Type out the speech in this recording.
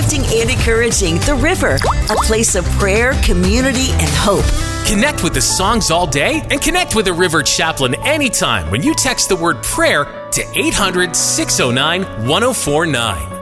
uplifting and encouraging The River, a place of prayer, community, and hope. Connect with the songs all day and connect with the River Chaplain anytime when you text the word prayer to 800-609-1049.